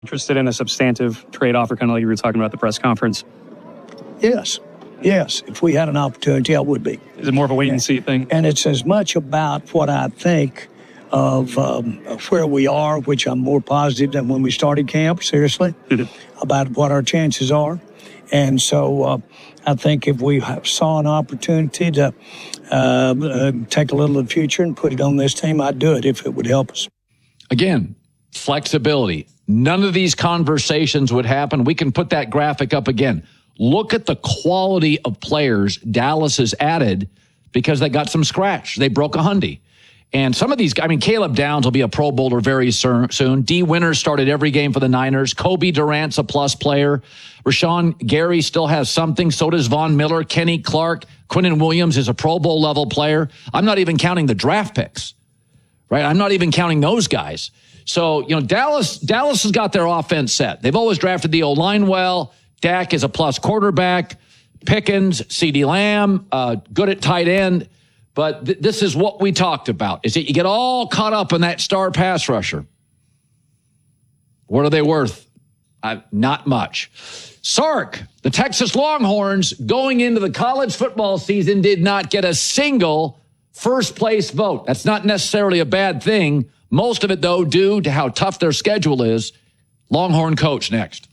Interested in a substantive trade offer, kind of like you were talking about at the press conference? Yes. If we had an opportunity, I would be. Is it more of a wait-and-see thing? And it's as much about what I think of where we are, which I'm more positive than when we started camp, seriously, about what our chances are. And so I think if we saw an opportunity to take a little of the future and put it on this team, I'd do it if it would help us. Again, flexibility. None of these conversations would happen. We can put that graphic up again. Look at the quality of players Dallas has added because they got some scratch. They broke a hundy. And some of these, Caleb Downs will be a Pro Bowler very soon. D. Winters started every game for the Niners. Kobe Durant's a plus player. Rashawn Gary still has something. So does Von Miller, Kenny Clark. Quinnen Williams is a Pro Bowl level player. I'm not even counting the draft picks, right? I'm not even counting those guys. So, Dallas has got their offense set. They've always drafted the O-line well. Dak is a plus quarterback. Pickens, CeeDee Lamb, good at tight end. But this is what we talked about, is that you get all caught up in that star pass rusher. What are they worth? Not much. Sark, the Texas Longhorns, going into the college football season, did not get a single first-place vote. That's not necessarily a bad thing. Most of it, though, due to how tough their schedule is. Longhorn coach next.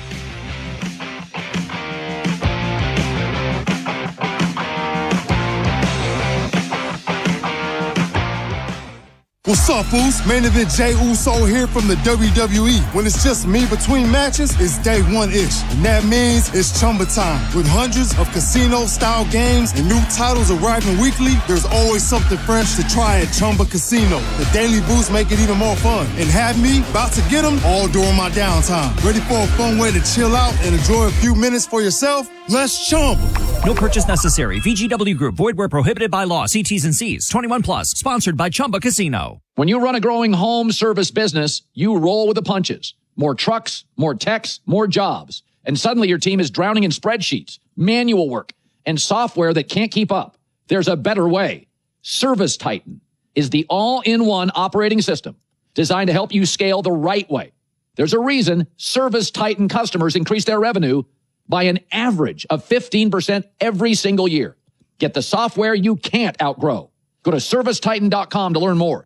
What's up, Boost? Main event Jey Uso here from the WWE. When it's just me between matches, it's day one-ish. And that means it's Chumba time. With hundreds of casino-style games and new titles arriving weekly, there's always something fresh to try at Chumba Casino. The Daily Boost make it even more fun. And have me about to get them all during my downtime. Ready for a fun way to chill out and enjoy a few minutes for yourself? Let's Chumba. No purchase necessary. VGW Group. Void where prohibited by law. See T's and C's. 21 plus. Sponsored by Chumba Casino. When you run a growing home service business, you roll with the punches. More trucks, more techs, more jobs. And suddenly your team is drowning in spreadsheets, manual work, and software that can't keep up. There's a better way. Service Titan is the all-in-one operating system designed to help you scale the right way. There's a reason Service Titan customers increase their revenue by an average of 15% every single year. Get the software you can't outgrow. Go to ServiceTitan.com to learn more.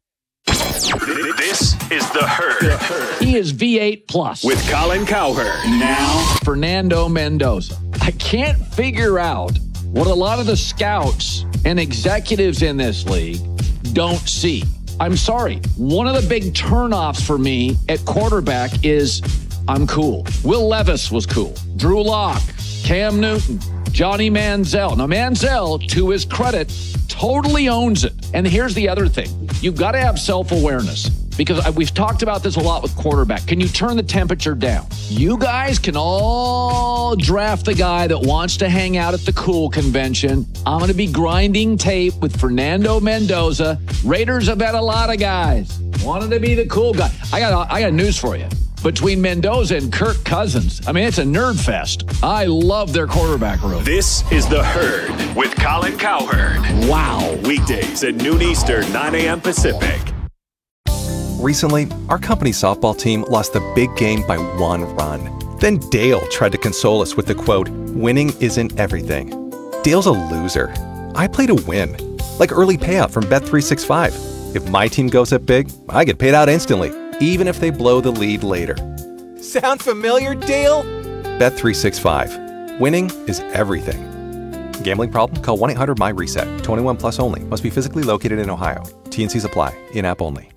This is The Herd. He is V8 Plus. With Colin Cowherd. Now, Fernando Mendoza. I can't figure out what a lot of the scouts and executives in this league don't see. I'm sorry. One of the big turnoffs for me at quarterback is I'm cool. Will Levis was cool. Drew Lock, Cam Newton, Johnny Manziel. Now, Manziel, to his credit, totally owns it. And here's the other thing. You've got to have self-awareness because we've talked about this a lot with quarterback. Can you turn the temperature down? You guys can all draft the guy that wants to hang out at the cool convention. I'm going to be grinding tape with Fernando Mendoza. Raiders have had a lot of guys wanted to be the cool guy. I got news for you. Between Mendoza and Kirk Cousins, it's a nerd fest. I love their quarterback room. This is The Herd with Colin Cowherd. Wow. Weekdays at noon Eastern, 9 a.m. Pacific. Recently, our company softball team lost the big game by 1 run. Then Dale tried to console us with the quote, "Winning isn't everything." Dale's a loser. I play to win. Like early payout from Bet365. If my team goes up big, I get paid out instantly, even if they blow the lead later. Sound familiar, Dale? Bet365. Winning is everything. Gambling problem? Call 1-800-MY-RESET. 21 plus only. Must be physically located in Ohio. T&Cs apply. In-app only.